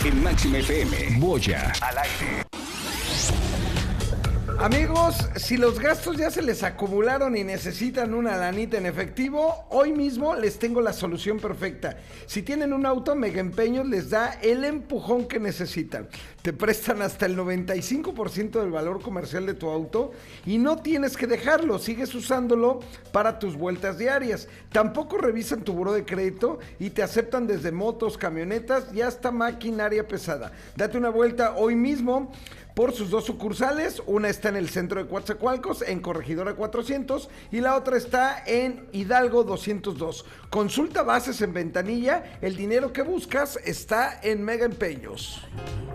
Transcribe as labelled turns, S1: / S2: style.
S1: En Máxima FM, Moya al aire.
S2: Amigos, si los gastos ya se les acumularon y necesitan una lanita en efectivo, hoy mismo les tengo la solución perfecta. Si tienen un auto, Mega Empeños les da el empujón que necesitan. Te prestan hasta el 95% del valor comercial de tu auto y no tienes que dejarlo, sigues usándolo para tus vueltas diarias. Tampoco revisan tu buró de crédito y te aceptan desde motos, camionetas y hasta maquinaria pesada. Date una vuelta hoy mismo por sus dos sucursales. Una está en el centro de Coatzacoalcos, en Corregidora 400, y la otra está en Hidalgo 202. Consulta bases en ventanilla, el dinero que buscas está en Mega Empeños.